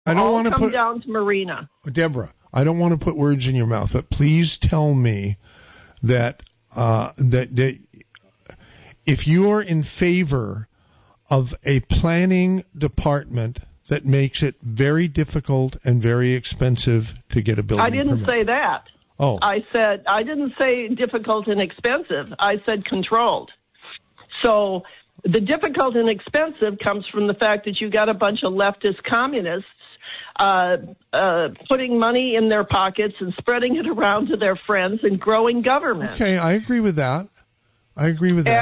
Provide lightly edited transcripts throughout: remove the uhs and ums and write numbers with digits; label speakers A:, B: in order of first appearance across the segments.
A: I don't
B: want to come down to Marina.
A: Deborah, I don't want to put words in your mouth, but please tell me that that if you're in favor of a planning department that makes it very difficult and very expensive to get a building permit.
B: I didn't say that.
A: Oh.
B: I didn't say difficult and expensive. I said controlled. So the difficult and expensive comes from the fact that you got a bunch of leftist communists putting money in their pockets and spreading it around to their friends and growing government.
A: Okay, I agree with that. And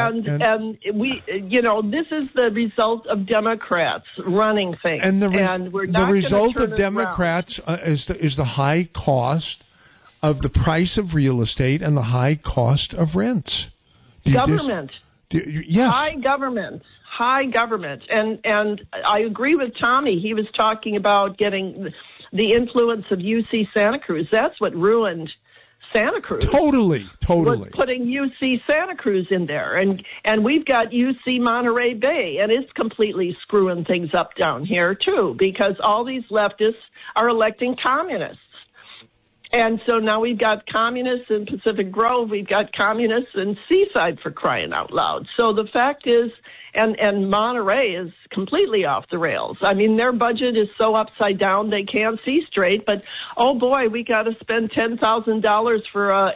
B: we, this is the result of Democrats running things.
A: And
B: we're not
A: the result of
B: turn
A: Democrats is the high cost of the price of real estate and the high cost of rents.
B: Government.
A: Yes.
B: High government. And I agree with Tommy. He was talking about getting the influence of UC Santa Cruz. That's what ruined Santa Cruz.
A: Totally.
B: Was putting UC Santa Cruz in there. And we've got UC Monterey Bay, and it's completely screwing things up down here, too, because all these leftists are electing communists. And so now we've got communists in Pacific Grove. We've got communists in Seaside, for crying out loud. So the fact is, and Monterey is completely off the rails. I mean, their budget is so upside down they can't see straight. But, oh, boy, we got to spend $10,000 for a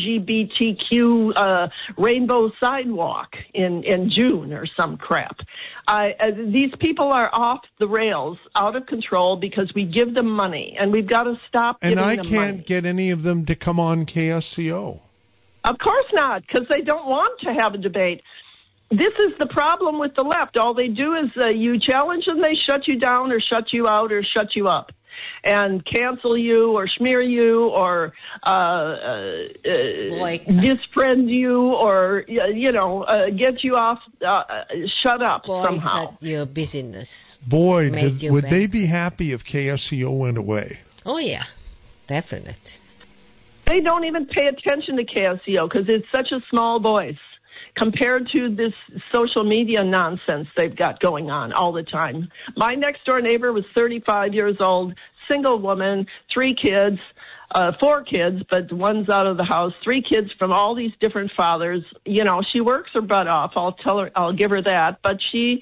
B: LGBTQ rainbow sidewalk in June or some crap. These people are off the rails, out of control, because we give them money, and we've got to stop giving them money.
A: And I can't get any of them to come on KSCO.
B: Of course not, because they don't want to have a debate. This is the problem with the left. All they do is you challenge them, they shut you down or shut you out or shut you up and cancel you or smear you or disfriend you or, get you off, shut up somehow.
C: Your business.
A: Boy, would they be happy if KSCO went away?
C: Oh, yeah, definitely.
B: They don't even pay attention to KSCO because it's such a small voice compared to this social media nonsense they've got going on all the time. My next-door neighbor was 35 years old, single woman, 3 kids, 4 kids, but one's out of the house, 3 kids from all these different fathers. She works her butt off. I'll give her that. But she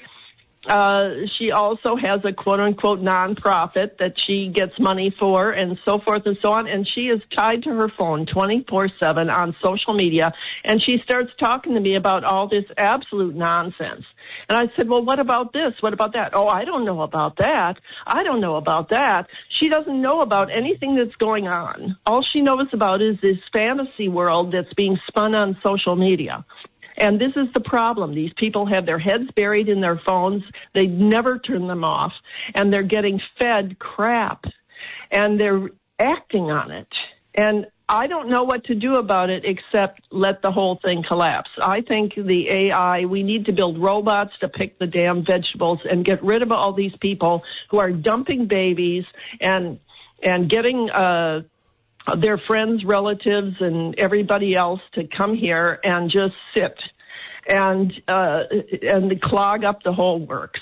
B: also has a quote-unquote nonprofit that she gets money for and so forth and so on, and she is tied to her phone 24/7 on social media, and she starts talking to me about all this absolute nonsense. And I said, well, what about this? What about that? Oh, I don't know about that. I don't know about that. She doesn't know about anything that's going on. All she knows about is this fantasy world that's being spun on social media. And this is the problem. These people have their heads buried in their phones. They never turn them off. And they're getting fed crap. And they're acting on it. And I don't know what to do about it except let the whole thing collapse. I think the AI, we need to build robots to pick the damn vegetables and get rid of all these people who are dumping babies and getting their friends, relatives, and everybody else to come here and just sit and clog up the whole works.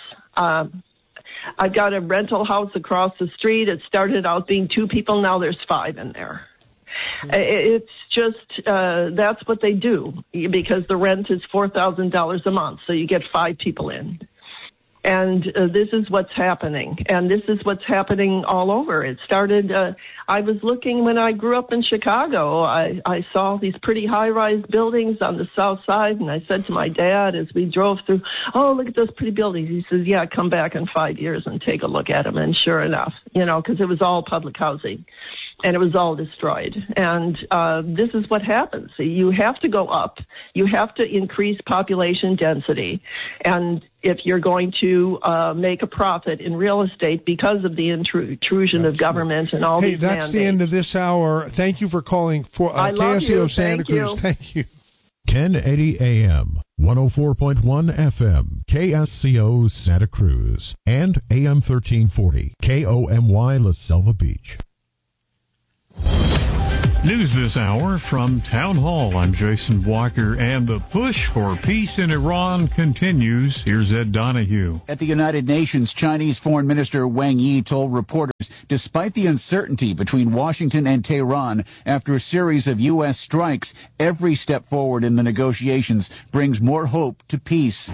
B: I've got a rental house across the street. It started out being 2 people. Now there's 5 in there. It's just that's what they do because the rent is $4,000 a month, so you get 5 people in. And this is what's happening. And this is what's happening all over. It started, I was looking when I grew up in Chicago. I saw these pretty high-rise buildings on the south side, and I said to my dad as we drove through, oh, look at those pretty buildings. He says, yeah, come back in 5 years and take a look at them. And sure enough, because it was all public housing. And it was all destroyed. And this is what happens. You have to go up. You have to increase population density. And if you're going to make a profit in real estate because of the intrusion of government and all these mandates.
A: Hey, that's the end of this hour. Thank you for calling for KSCO Santa Cruz. Thank you.
D: 1080 AM, 104.1 FM, KSCO Santa Cruz, and AM 1340, KOMY La Selva Beach.
E: News this hour from Town Hall. I'm Jason Walker, and the push for peace in Iran continues. Here's Ed Donahue.
F: At the United Nations, Chinese Foreign Minister Wang Yi told reporters, despite the uncertainty between Washington and Tehran after a series of U.S. strikes, every step forward in the negotiations brings more hope to peace.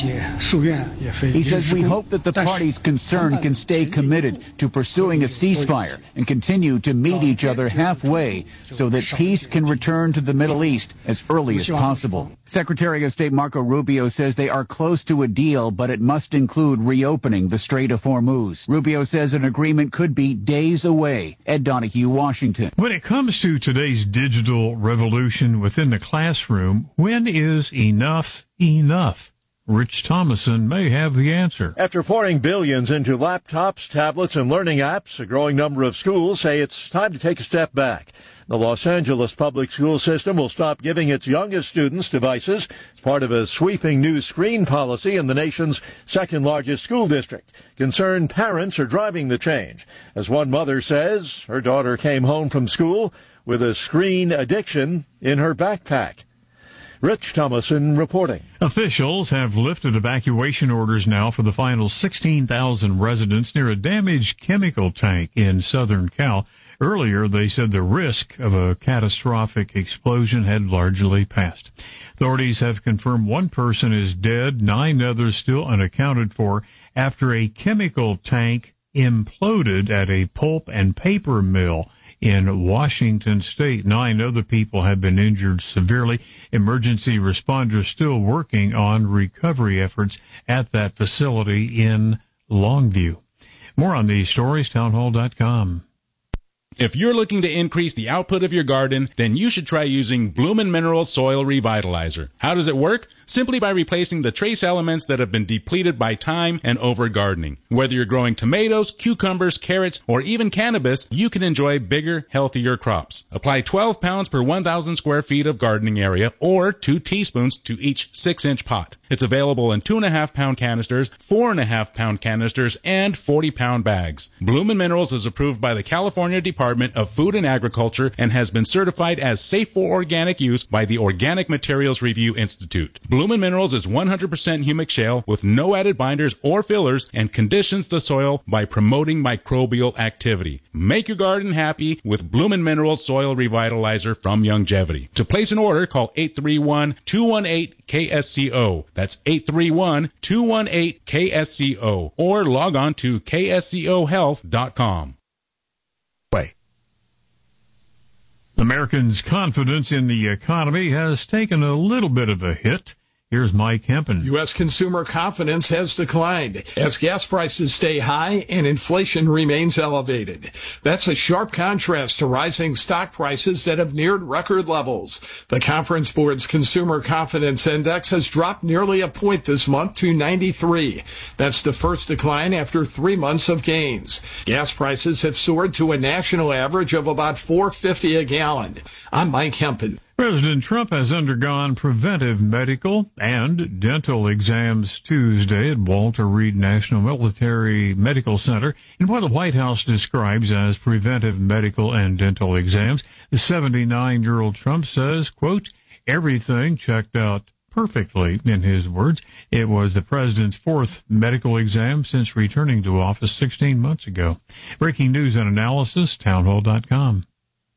F: He says, we hope that the parties concerned can stay committed to pursuing a ceasefire and continue to meet each other halfway so that peace can return to the Middle East as early as possible. Secretary of State Marco Rubio says they are close to a deal, but it must include reopening the Strait of Hormuz. Rubio says an agreement could be days away. Ed Donahue, Washington.
E: When it comes to today's digital revolution within the classroom, when is enough enough? Rich Thomason may have the answer.
G: After pouring billions into laptops, tablets, and learning apps, a growing number of schools say it's time to take a step back. The Los Angeles public school system will stop giving its youngest students devices as part of a sweeping new screen policy in the nation's second-largest school district. Concerned parents are driving the change. As one mother says, her daughter came home from school with a screen addiction in her backpack. Rich Thomason reporting.
E: Officials have lifted evacuation orders now for the final 16,000 residents near a damaged chemical tank in southern Cal. Earlier, they said the risk of a catastrophic explosion had largely passed. Authorities have confirmed one person is dead, 9 others still unaccounted for after a chemical tank imploded at a pulp and paper mill in Washington State. 9 other people have been injured severely. Emergency responders still working on recovery efforts at that facility in Longview. More on these stories, townhall.com.
H: If you're looking to increase the output of your garden, then you should try using Bloomin' Minerals Soil Revitalizer. How does it work? Simply by replacing the trace elements that have been depleted by time and over-gardening. Whether you're growing tomatoes, cucumbers, carrots, or even cannabis, you can enjoy bigger, healthier crops. Apply 12 pounds per 1,000 square feet of gardening area, or 2 teaspoons to each 6-inch pot. It's available in 2.5-pound canisters, 4.5-pound canisters, and 40-pound bags. Bloomin' Minerals is approved by the California Department of Food and Agriculture and has been certified as safe for organic use by the Organic Materials Review Institute. Bloomin' Minerals is 100% humic shale with no added binders or fillers and conditions the soil by promoting microbial activity. Make your garden happy with Bloomin' Minerals Soil Revitalizer from Youngevity. To place an order, call 831-218-KSCO. That's 831-218-KSCO. Or log on to kscohealth.com.
E: Americans' confidence in the economy has taken a little bit of a hit. Here's Mike Hempen.
I: U.S. consumer confidence has declined as gas prices stay high and inflation remains elevated. That's a sharp contrast to rising stock prices that have neared record levels. The Conference Board's Consumer Confidence Index has dropped nearly a point this month to 93. That's the first decline after 3 months of gains. Gas prices have soared to a national average of about $4.50 a gallon. I'm Mike Hempen.
E: President Trump has undergone preventive medical and dental exams Tuesday at Walter Reed National Military Medical Center in what the White House describes as preventive medical and dental exams. The 79-year-old Trump says, quote, everything checked out perfectly, in his words. It was the president's 4th medical exam since returning to office 16 months ago. Breaking news and analysis, townhall.com.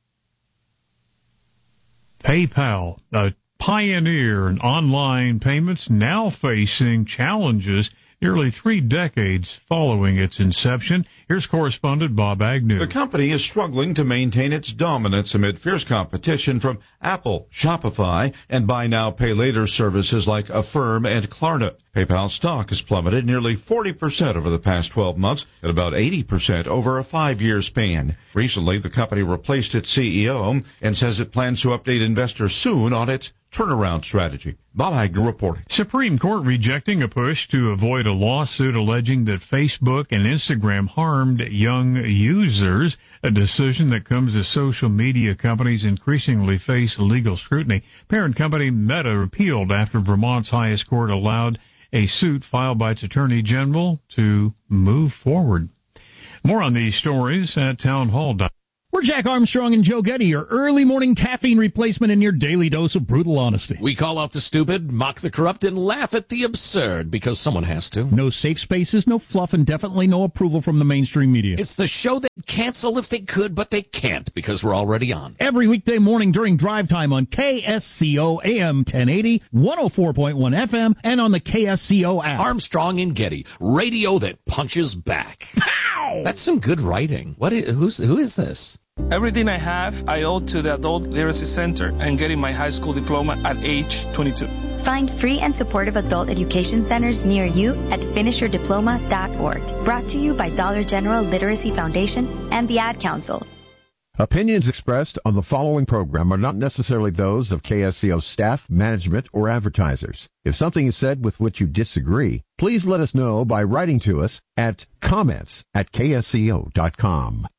E: PayPal, a pioneer in online payments, now facing challenges nearly 3 decades following its inception. Here's correspondent Bob Agnew.
J: The company is struggling to maintain its dominance amid fierce competition from Apple, Shopify, and buy now, pay later services like Affirm and Klarna. PayPal stock has plummeted nearly 40% over the past 12 months and about 80% over a 5-year span. Recently, the company replaced its CEO and says it plans to update investors soon on its turnaround strategy. Bob Agnew reporting.
E: Supreme Court rejecting a push to avoid a lawsuit alleging that Facebook and Instagram harmed young users, a decision that comes as social media companies increasingly face legal scrutiny. Parent company Meta appealed after Vermont's highest court allowed a suit filed by its attorney general to move forward. More on these stories at townhall.com.
K: We're Jack Armstrong and Joe Getty, your early morning caffeine replacement and your daily dose of brutal honesty.
L: We call out the stupid, mock the corrupt, and laugh at the absurd, because someone has to.
K: No safe spaces, no fluff, and definitely no approval from the mainstream media.
L: It's the show they'd cancel if they could, but they can't, because we're already on.
K: Every weekday morning during drive time on KSCO AM 1080, 104.1 FM, and on the KSCO app.
L: Armstrong and Getty, radio that punches back.
K: Pow!
L: That's some good writing. Who is this?
M: Everything I have, I owe to the Adult Literacy Center and getting my high school diploma at age 22.
N: Find free and supportive adult education centers near you at finishyourdiploma.org. Brought to you by Dollar General Literacy Foundation and the Ad Council.
O: Opinions expressed on the following program are not necessarily those of KSCO staff, management, or advertisers. If something is said with which you disagree, please let us know by writing to us at comments@ksco.com.